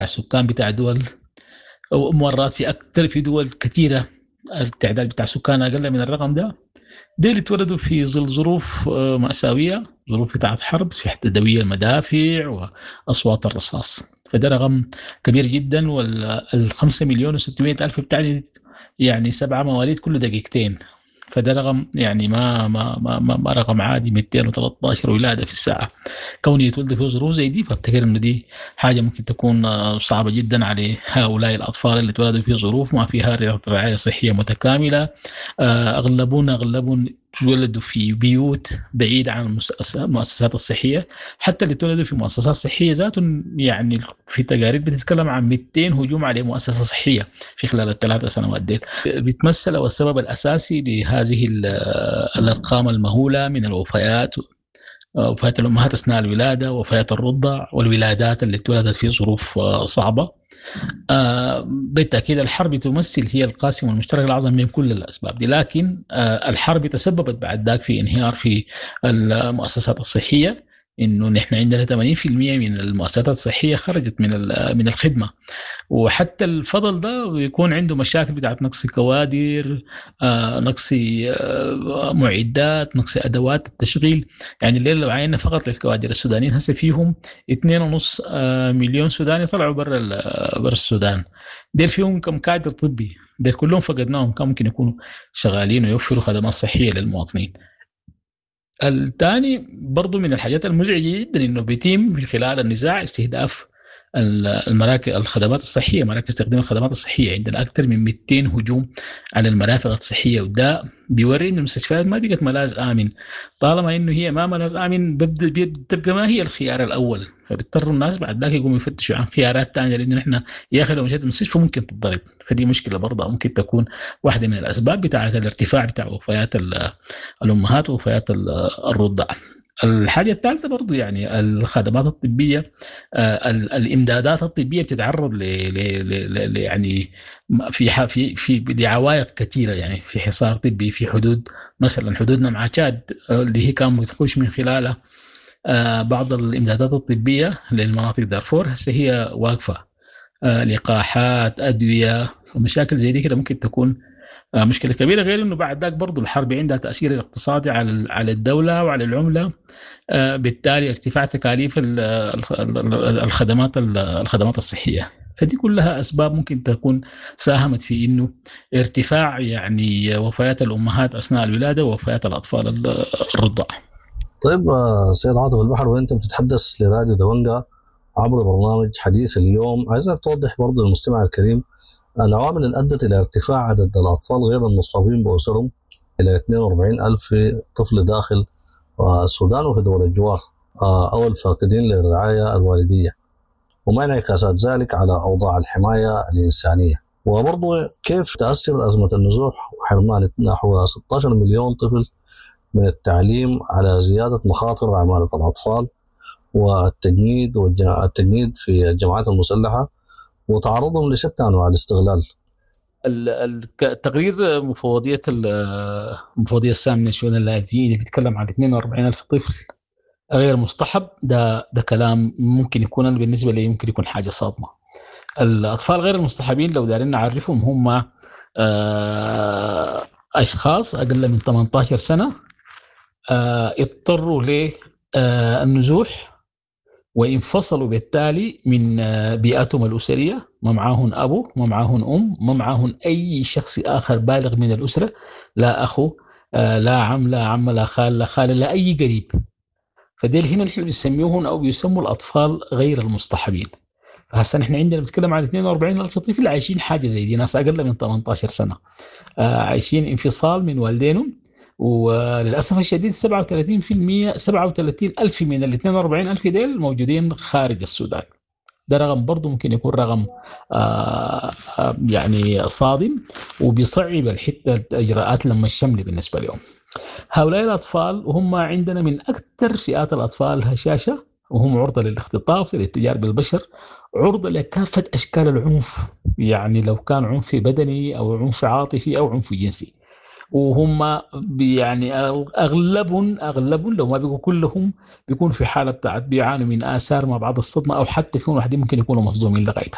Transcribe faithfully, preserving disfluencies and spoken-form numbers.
السكان بتاع دول، أو مرات في أكثر في دول كثيرة التعداد بتاع سكان أقل من الرقم ده، ديل اتولدوا في ظل ظروف آه، مأساوية، ظروف بتاعت حرب في تدوية المدافع وأصوات الرصاص. فده رقم كبير جدا. والخمسة مليون وستمائة ألف بتاعي يعني سبعة مواليد كل دقيقتين. فده رقم يعني ما ما ما, ما, ما رقم عادي، مئتين وثلاثة عشر ولادة في الساعة. كوني يتولد في ظروف زي دي، فافتكر انه دي حاجة ممكن تكون آه، صعبة جدا على هؤلاء الأطفال اللي اتولدوا في ظروف ما فيها رعاية صحية متكاملة. آه، أغلبون أغلبون تولدوا في بيوت بعيدة عن المؤسس- المؤسسات الصحية. حتى اللي تولدوا في مؤسسات صحية ذاتهم، يعني في تقارير بتتكلم عن مئتين هجوم على مؤسسة صحية في خلال الثلاث سنوات دي. بيتمثل أو السبب الأساسي لهذه ال- الأرقام المهولة من الوفيات، وفاة الأمهات أثناء الولادة، وفاة الرضع، والولادات اللي اتولدت في ظروف آه، صعبة. آه، بالتأكيد الحرب تمثل هي القاسم المشترك الأعظم بين كل الأسباب دي، لكن آه، الحرب تسببت بعد ذاك في انهيار في المؤسسات الصحية. انه نحن عندنا ثمانين بالمئة من المؤسسات الصحيه خرجت من من الخدمه. وحتى الفضل ده بيكون عنده مشاكل بتاعت نقص كوادر، آه، نقص آه، معدات، نقص ادوات التشغيل. يعني الليله لو عينا فقط للكوادر السودانيين هسه فيهم اثنين ونص آه، مليون سوداني طلعوا برا برا السودان. ديل فيهم كم كادر طبي؟ ديل كلهم فقدناهم، كم ممكن يكونوا شغالين ويوفروا خدمات صحيه للمواطنين. الثاني برضو من الحاجات المزعجة جدا انه بيتم في خلال النزاع استهداف المراكز الخدمات الصحية، مراكز تقديم الخدمات الصحية. عندنا أكثر من مئتين هجوم على المرافق الصحية، وده بيوري إن المستشفيات ما بقت ملاذ آمن. طالما إنه هي ما ملاذ آمن، ببدأ بتبقى ما هي الخيار الأول، فبيضطروا الناس بعد ذاك يقوموا يفتشوا عن خيارات ثانية، لأنه إحنا يا أخي لو مشيت المستشفى ممكن تتضرب. فدي مشكلة برضه ممكن تكون واحدة من الأسباب بتاعة الارتفاع بتاع وفيات الأمهات ووفيات الرضع. الحاجة الثالثة برضو يعني الخدمات الطبية، آه، الإمدادات الطبية بتتعرض ل ل- ل- ل- يعني في ح- في في لعوائق كثيرة. يعني في حصار طبي في حدود، مثلا حدودنا مع تشاد آه، اللي هي كان بتخش من خلالها آه، بعض الإمدادات الطبية للمناطق دارفور، هسه هي واقفة. آه، لقاحات، أدوية، مشاكل زي دي كده ممكن تكون آه، مشكلة كبيرة. غير انه بعد ذاك برضو الحرب عندها تأثير اقتصادي على على الدولة وعلى العملة. آه، بالتالي ارتفاع تكاليف ال- ال- الخدمات الخدمات الصحية. فدي كلها أسباب ممكن تكون ساهمت في انه ارتفاع يعني وفيات الأمهات أثناء الولادة ووفيات الأطفال الرضع. طيب آه، سيد عاطف البحر، وانت بتتحدث لراديو دونجا عبر برنامج حديث اليوم، عايزك توضح برضه للمستمع الكريم العوامل اللي ادت الى ارتفاع عدد الاطفال غير المصابين باسرهم الى اثنين وأربعين ألف طفل داخل آه، السودان وفي دول الجوار، آه، او الفاقدين للرعايه الوالديه، وما انعكاسات ذلك على اوضاع الحمايه الانسانيه. وبرضه كيف تاثر ازمه النزوح وحرمان نحو ستة عشر مليون طفل من التعليم على زيادة مخاطر عمالة الأطفال والتجنيد والتجنيد في الجماعات المسلحة وتعرضهم لشتى أنواع الاستغلال. ال- ال- التقرير مفوضية ال- المفوضية السامية للشؤون اللاجئين اللي بيتكلم عن اثنين وأربعين ألف طفل غير مصطحب، ده ده كلام ممكن يكون، أنا بالنسبة لي ممكن يكون حاجة صادمة. الأطفال غير المصطحبين لو دارين نعرفهم، هم آه، أشخاص أقل من ثمانية عشر سنة آه، اضطروا للنزوح وانفصلوا بالتالي من آه، بيئتهم الأسرية. ما معاهن أبو، ما معاهن أم، ما معاهن أي شخص آخر بالغ من الأسرة، لا أخو، آه، لا عم، لا عم، لا خال، لا خالة، لا أي قريب. فديل هنا نحن بنسميهم أو بيسموا الأطفال غير المصطحبين. فهسه نحن عندنا بنتكلم عن اثنين وأربعين ألف طفل عايشين حاجة زي دي، ناس أقل من ثمانية عشر سنة آه، عايشين انفصال من والدينهم. وللأسف الشديد سبعة وثلاثين بالمئة سبعة وثلاثين ألف من ال اثنين وأربعين ألف ديل موجودين خارج السودان. ده رقم برضه ممكن يكون رقم آه آه يعني صادم، وبيصعب الحتة الإجراءات لما الشمل بالنسبة لهم. هؤلاء الأطفال وهم عندنا من أكثر فئات الأطفال هشاشة، وهم عرضة للاختطاف، للاتجار بالبشر، عرضة لكافة أشكال العنف. يعني لو كان عنف بدني أو عنف عاطفي أو عنف جنسي. وهم بي- يعني أغلبهم أغلبهم لو ما بيقوا كلهم بيكون في حالة بتاعت بيعانوا من آثار ما بعد الصدمة، أو حتى فيهم واحدين ممكن يكونوا مصدومين لغاية